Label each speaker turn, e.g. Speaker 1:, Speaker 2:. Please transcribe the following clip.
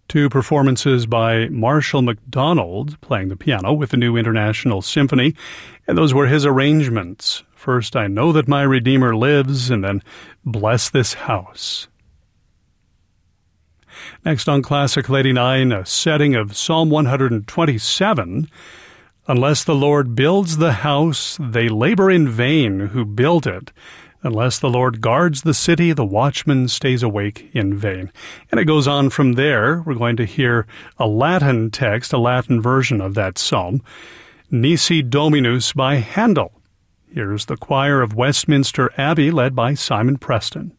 Speaker 1: Two performances by Marshall McDonald, playing the piano with the New International Symphony, and those were his arrangements. First, I Know That My Redeemer Lives, and then Bless This House. Next on Classical 89, a setting of Psalm 127. Unless the Lord builds the house, they labor in vain who build it. Unless the Lord guards the city, the watchman stays awake in vain. And it goes on from there. We're going to hear a Latin text, a Latin version of that psalm, Nisi Dominus by Handel. Here's the choir of Westminster Abbey led by Simon Preston.